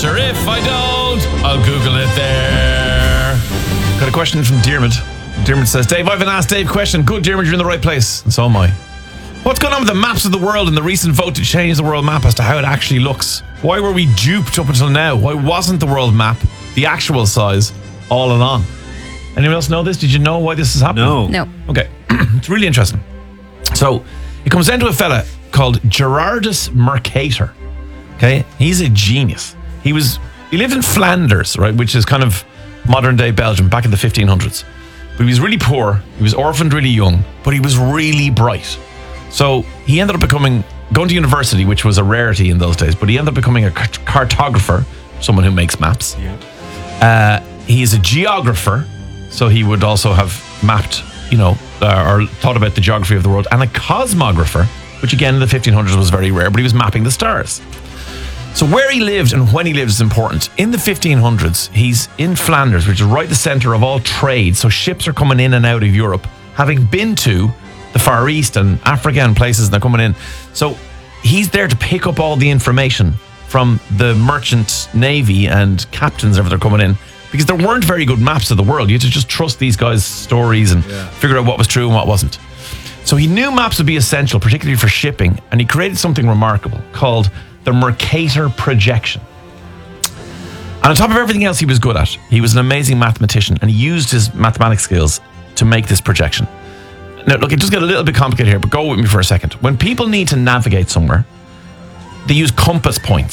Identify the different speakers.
Speaker 1: Sure, if I don't, I'll Google it there. Got a question from Diarmid. Diarmid says, Dave, I haven't asked Dave a question. Good, Diarmid, you're in the right place. And so am I. What's going on with the maps of the world in the recent vote to change the world map as to how it actually looks? Why were we duped up until now? Why wasn't the world map the actual size all along? Anyone else know this? Did you know why this is happening?
Speaker 2: No.
Speaker 1: Okay. It's really interesting. So, it comes down to a fella called Gerardus Mercator. Okay? He's a genius. He lived in Flanders, right, which is kind of modern day Belgium back in the 1500s. But he was really poor. He was orphaned really young, but he was really bright. So he ended up going to university, which was a rarity in those days, but he ended up becoming a cartographer, someone who makes maps. Yeah. He is a geographer, so he would also have mapped, or thought about the geography of the world, and a cosmographer, which again in the 1500s was very rare, but he was mapping the stars. So where he lived and when he lived is important. In the 1500s, he's in Flanders, which is right the centre of all trade. So ships are coming in and out of Europe, having been to the Far East and Africa and places, and they're coming in. So he's there to pick up all the information from the merchant navy and captains if they're coming in, because there weren't very good maps of the world. You had to just trust these guys' stories and figure out what was true and what wasn't. So he knew maps would be essential, particularly for shipping, and he created something remarkable called the Mercator projection. And on top of everything else he was good at, he was an amazing mathematician, and he used his mathematics skills to make this projection. Now, look, it does get a little bit complicated here, but go with me for a second. When people need to navigate somewhere, they use compass points.